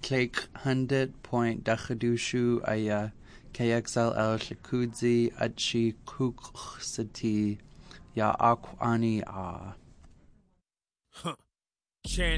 Clake 100.Dachadushu aya KXLL Shakudzi Achi Kuksati Ya Akwani Ah.